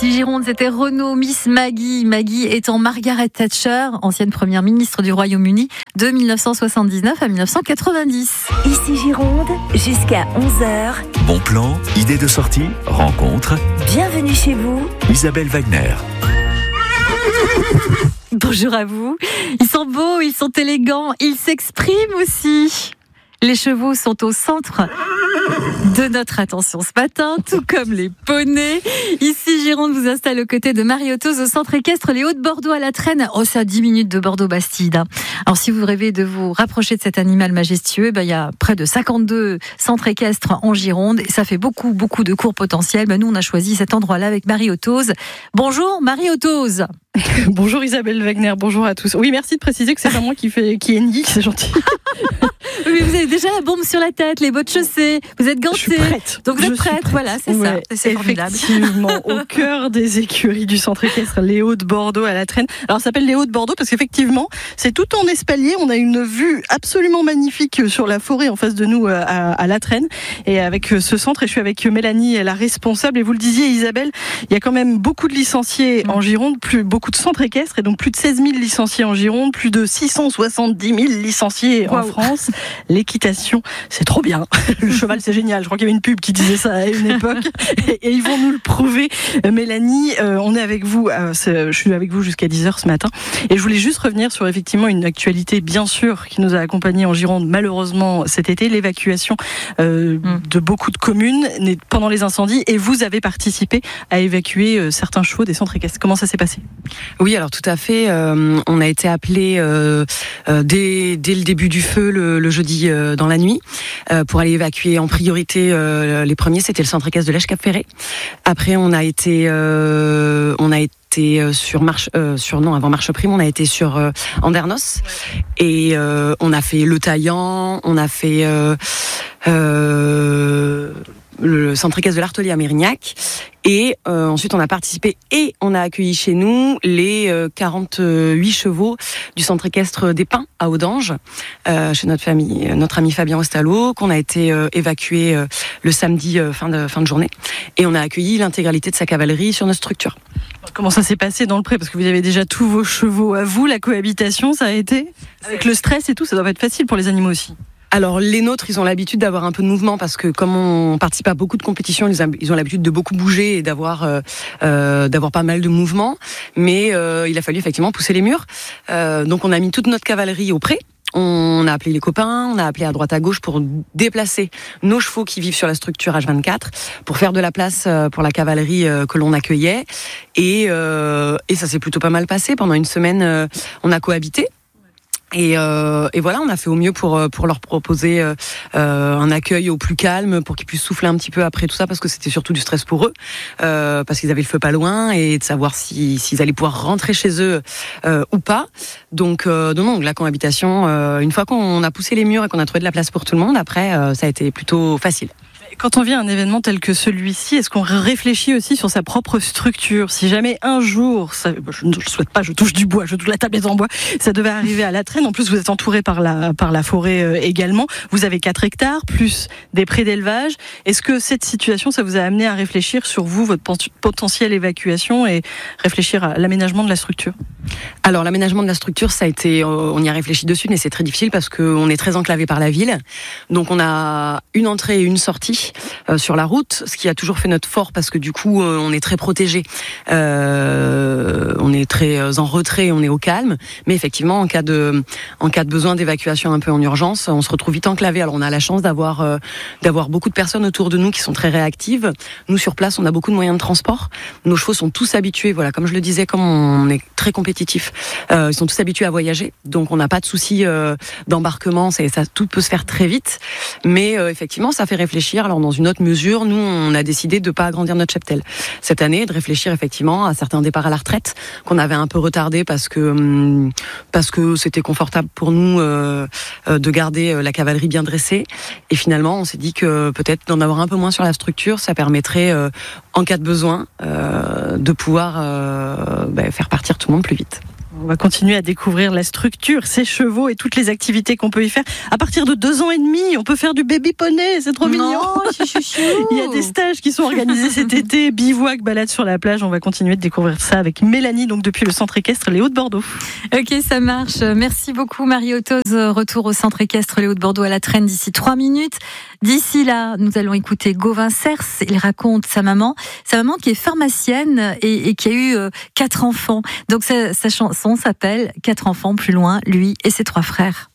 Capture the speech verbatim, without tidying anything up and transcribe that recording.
Ici Gironde, c'était Renaud, Miss Maggie. Maggie étant Margaret Thatcher, ancienne première ministre du Royaume-Uni, de dix-neuf cent soixante-dix-neuf à dix-neuf cent quatre-vingt-dix. Ici Gironde, jusqu'à onze heures. Bon plan, idée de sortie, rencontre. Bienvenue chez vous, Isabelle Wagner. Bonjour à vous. Ils sont beaux, ils sont élégants, ils s'expriment aussi. Les chevaux sont au centre de notre attention ce matin, tout comme les poneys. Ici, Gironde vous installe aux côtés de Marie-Autos au centre équestre Les Hauts-de-Bordeaux à la Traîne. Oh, c'est à dix minutes de Bordeaux-Bastide. Alors, si vous rêvez de vous rapprocher de cet animal majestueux, ben, il y a près de cinquante-deux centres équestres en Gironde et ça fait beaucoup, beaucoup de cours potentiels. Ben, nous, on a choisi cet endroit-là avec Marie-Autos. Bonjour, Marie-Autos. Bonjour Isabelle Wagner, bonjour à tous. Oui, merci de préciser que c'est pas moi qui fait qui est une geek, c'est gentil. Oui, vous avez déjà la bombe sur la tête, les bottes chaussées, vous êtes gantée. Je suis prête. Donc vous êtes prête, prête, voilà, c'est ouais, ça. C'est formidable. Effectivement, au cœur des écuries du centre équestre Les Hauts-de-Bordeaux à la Traîne. Alors ça s'appelle Les Hauts-de-Bordeaux parce qu'effectivement, c'est tout en espalier. On a une vue absolument magnifique sur la forêt en face de nous à, à la Traîne. Et avec ce centre, et je suis avec Mélanie, la responsable. Et vous le disiez Isabelle, il y a quand même beaucoup de licenciés mmh. en Gironde, plus beaucoup de centres équestres, et donc plus de seize mille licenciés en Gironde, plus de six cent soixante-dix mille licenciés wow. en France. L'équitation, c'est trop bien. Le cheval, c'est génial. Je crois qu'il y avait une pub qui disait ça à une époque. Et, et ils vont nous le prouver. Mélanie, euh, on est avec vous. Euh, je suis avec vous jusqu'à dix heures ce matin. Et je voulais juste revenir sur effectivement une actualité, bien sûr, qui nous a accompagnés en Gironde, malheureusement, cet été, l'évacuation euh, mmh. de beaucoup de communes pendant les incendies. Et vous avez participé à évacuer euh, certains chevaux des centres équestres. Comment ça s'est passé ? Oui, alors tout à fait. Euh, on a été appelés euh, euh, dès, dès le début du feu le, le jeudi euh, dans la nuit euh, pour aller évacuer en priorité. Euh, les premiers, c'était le centre équestre de Lèche-Cap-Ferré. Après, on a été, euh, on a été sur marche, euh, sur non avant Marche Prime, on a été sur euh, Andernos et euh, on a fait Le Taillant, on a fait euh, euh, le centre équestre de l'Artelier à Mérignac. Et euh, ensuite, on a participé et on a accueilli chez nous les euh, quarante-huit chevaux du centre équestre des Pins à Audange, euh, chez notre famille, notre ami Fabien Ostalo, qu'on a été euh, évacué euh, le samedi euh, fin de fin de journée. Et on a accueilli l'intégralité de sa cavalerie sur notre structure. Comment ça s'est passé dans le pré ? Parce que vous avez déjà tous vos chevaux à vous. La cohabitation, ça a été avec le stress et tout, ça doit pas être facile pour les animaux aussi. Alors les nôtres, ils ont l'habitude d'avoir un peu de mouvement parce que comme on participe à beaucoup de compétitions, ils ont l'habitude de beaucoup bouger et d'avoir euh, euh, d'avoir pas mal de mouvements. Mais euh, il a fallu effectivement pousser les murs. Euh, donc on a mis toute notre cavalerie au pré. On a appelé les copains, on a appelé à droite à gauche pour déplacer nos chevaux qui vivent sur la structure H vingt-quatre pour faire de la place pour la cavalerie que l'on accueillait. Et, euh, et ça s'est plutôt pas mal passé. Pendant une semaine, on a cohabité. Et, euh, et voilà, on a fait au mieux pour pour leur proposer euh, un accueil au plus calme, pour qu'ils puissent souffler un petit peu après tout ça, parce que c'était surtout du stress pour eux, euh, parce qu'ils avaient le feu pas loin, et de savoir si s'ils allaient pouvoir rentrer chez eux euh, ou pas. Donc euh, non, non, la cohabitation, euh, une fois qu'on a poussé les murs et qu'on a trouvé de la place pour tout le monde, après euh, ça a été plutôt facile. Quand on vient à un événement tel que celui-ci, est-ce qu'on réfléchit aussi sur sa propre structure ? Si jamais un jour, ça, je ne le souhaite pas, je touche du bois, je touche la tablette en bois, ça devait arriver à la Traîne. En plus, vous êtes entouré par la, par la forêt euh, également. Vous avez quatre hectares, plus des prés d'élevage. Est-ce que cette situation, ça vous a amené à réfléchir sur vous, votre potentielle évacuation et réfléchir à l'aménagement de la structure ? Alors, l'aménagement de la structure, ça a été, on y a réfléchi dessus, mais c'est très difficile parce qu'on est très enclavé par la ville. Donc, on a une entrée et une sortie Euh, sur la route, ce qui a toujours fait notre fort parce que du coup euh, on est très protégé, euh, on est très euh, en retrait, on est au calme, mais effectivement en cas de en cas de besoin d'évacuation un peu en urgence, on se retrouve vite enclavé. Alors on a la chance d'avoir euh, d'avoir beaucoup de personnes autour de nous qui sont très réactives. Nous sur place, on a beaucoup de moyens de transport. Nos chevaux sont tous habitués, voilà, comme je le disais, comme on est très compétitif, euh, ils sont tous habitués à voyager, donc on n'a pas de souci euh, d'embarquement, c'est, ça tout peut se faire très vite, mais euh, effectivement ça fait réfléchir. Alors dans une autre mesure, nous, on a décidé de ne pas agrandir notre cheptel cette année, de réfléchir effectivement à certains départs à la retraite qu'on avait un peu retardés parce que parce que c'était confortable pour nous euh, de garder la cavalerie bien dressée. Et finalement, on s'est dit que peut-être d'en avoir un peu moins sur la structure, ça permettrait, euh, en cas de besoin, euh, de pouvoir euh, bah, faire partir tout le monde plus vite. On va continuer à découvrir la structure, ces chevaux et toutes les activités qu'on peut y faire. À partir de deux ans et demi, on peut faire du baby poney, c'est trop mignon. Il y a des stages qui sont organisés cet été, bivouac, balade sur la plage. On va continuer de découvrir ça avec Mélanie, donc depuis le centre équestre Les Hauts-de-Bordeaux. Ok, ça marche. Merci beaucoup Marie Ottoz. Retour au centre équestre Les Hauts-de-Bordeaux à la Traîne d'ici trois minutes. D'ici là, nous allons écouter Gauvin Cers. Il raconte sa maman, sa maman qui est pharmacienne et, et qui a eu euh, quatre enfants. Donc sa, sa chanson s'appelle Quatre enfants plus loin, lui et ses trois frères.